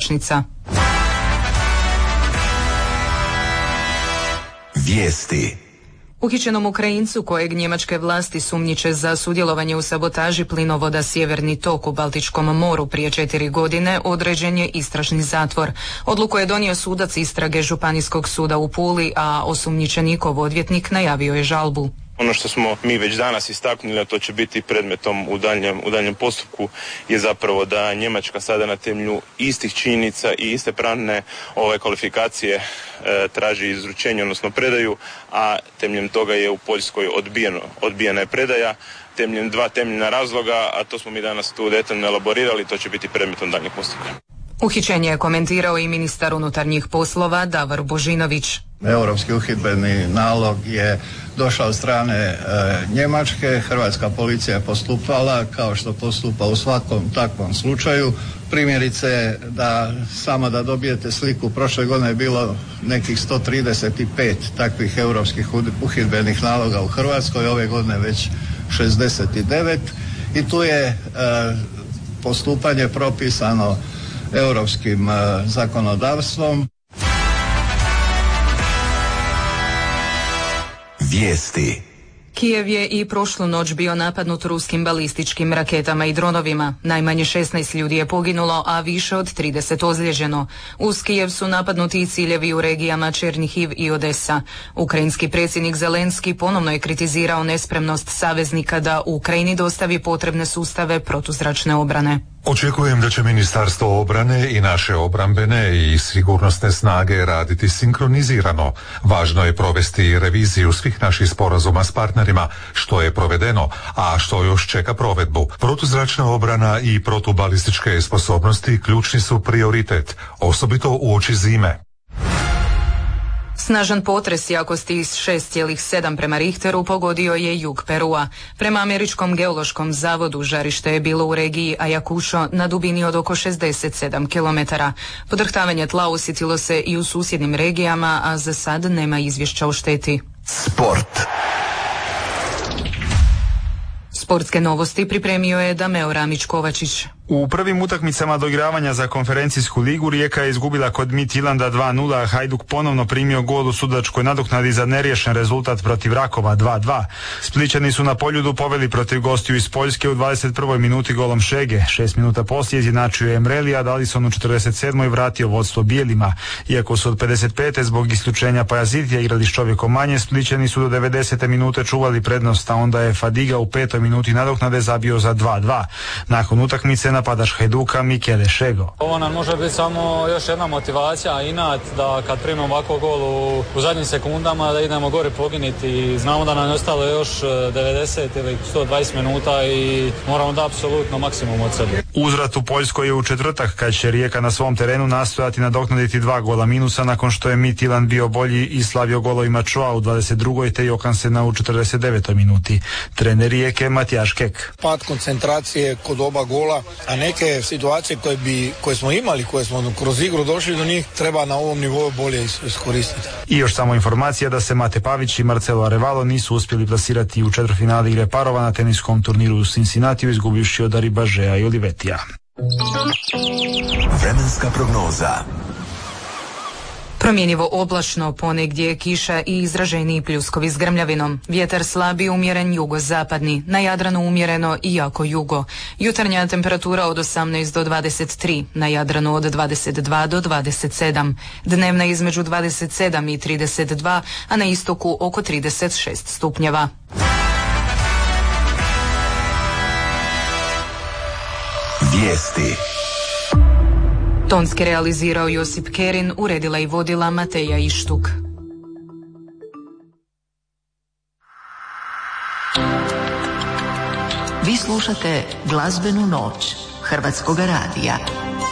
završnica. Vijesti. Uhićenom Ukrajincu kojeg njemačke vlasti sumnjiče za sudjelovanje u sabotaži plinovoda Sjeverni tok u Baltičkom moru prije 4 godine određen je istražni zatvor. Odluku je donio sudac istrage Županijskog suda u Puli, a osumnjičenikov odvjetnik najavio je žalbu. Ono što smo mi već danas istaknuli, a to će biti predmetom u daljnjem postupku, je zapravo da Njemačka sada na temelju istih činjenica i iste pravne kvalifikacije traži izručenje, odnosno predaju, a temeljem toga je u Poljskoj odbijena je predaja temeljem 2 temeljna razloga, a to smo mi danas tu detaljno elaborirali, to će biti predmetom daljnjeg postupka. Uhićenje je komentirao i ministar unutarnjih poslova Davor Božinović. Europski uhidbeni nalog je došao od strane Njemačke. Hrvatska policija je postupala kao što postupa u svakom takvom slučaju. Primjerice, da dobijete sliku, prošle godine je bilo nekih 135 takvih europskih uhidbenih naloga u Hrvatskoj, ove godine već 69 i tu je postupanje propisano europskim zakonodavstvom. Vijesti. Kijev je i prošlu noć bio napadnut ruskim balističkim raketama i dronovima. Najmanje 16 ljudi je poginulo, a više od 30 ozlijeđeno. Uz Kijev su napadnuti i ciljevi u regijama Černihiv i Odesa. Ukrajinski predsjednik Zelenski ponovno je kritizirao nespremnost saveznika da Ukrajini dostavi potrebne sustave protuzračne obrane. Očekujem da će Ministarstvo obrane i naše obrambene i sigurnosne snage raditi sinkronizirano. Važno je provesti reviziju svih naših sporazuma s partnerima, što je provedeno, a što još čeka provedbu. Protuzračna obrana i protubalističke sposobnosti ključni su prioritet, osobito uoči zime. Snažan potres jakosti 6,7 prema Richteru pogodio je jug Perua. Prema Američkom geološkom zavodu žarište je bilo u regiji Ayacucho na dubini od oko 67 km. Podrhtavanje tla osjetilo se i u susjednim regijama, a za sad nema izvješća o šteti. Sport. Sportske novosti pripremio je Dameo Ramić-Kovačić. U prvim utakmicama doigravanja za konferencijsku ligu Rijeka je izgubila kod Midtjylanda 2:0, a Hajduk ponovno primio gol u sudačkoj nadoknadi za neriješen rezultat protiv Rakova 2:2. Splićani su na Poljudu poveli protiv gostiju iz Poljske u 21. minuti golom Šege. 6 minuta poslije izjednačio je Emrelija, a Alisson u 47. vratio vodstvo bijelima. Iako su od 55. zbog isključenja Pajazitija igrali s čovjekom manje, Splićani su do 90. minute čuvali prednost, a onda je Fadiga u 5. minuti nadoknade zabio za 2:2. Nakon utakmice napadač Hajduka Mikele Šego. Ovo nam može biti samo još jedna motivacija, inat da kad primimo ovako gol u zadnjim sekundama da idemo gore poginiti. Znamo da nam je ostalo još 90 ili 120 minuta i moramo da apsolutno maksimum od sebe. Uzvrat u Poljskoj je u četvrtak kad će Rijeka na svom terenu nastojati nadoknaditi 2 gola minusa nakon što je Midtjylland bio bolji i slavio golovima Čoa u 22. te Jokansena u 49. minuti. Trener Rijeke Matijaš Kek. Pad koncentracije kod oba gola, a neke situacije koje smo imali, koje smo kroz igru došli do njih, treba na ovom nivou bolje iskoristiti. I još samo informacija da se Mate Pavić i Marcelo Arevalo nisu uspjeli plasirati u četvrtfinale Igre parova na teniskom turniru u Cincinnatiju, izgubivši od Aribažea i Olivetija. Vremenska prognoza. Promjenjivo oblačno, ponegdje kiša i izraženiji pljuskovi s grmljavinom. Vjetar slabi, umjeren jugozapadni, na Jadranu umjereno i jako jugo. Jutarnja temperatura od 18 do 23, na Jadranu od 22 do 27. Dnevna između 27 i 32, a na istoku oko 36 stupnjeva. Vijesti. Tonski realizirao Josip Kerin, uredila i vodila Mateja Ištuk. Vi slušate Glazbenu noć Hrvatskoga radija.